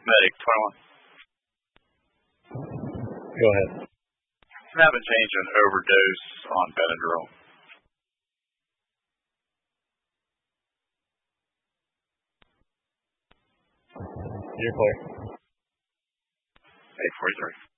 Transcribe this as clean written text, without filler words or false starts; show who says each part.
Speaker 1: Medic 21.
Speaker 2: Go ahead.
Speaker 1: I have a change an overdose on Benadryl.
Speaker 2: You're clear.
Speaker 1: 843.